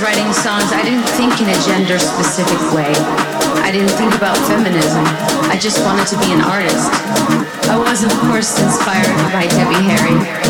writing songs, I didn't think in a gender specific way. I didn't think about feminism. I just wanted to be an artist. I was, of course, inspired by Debbie Harry.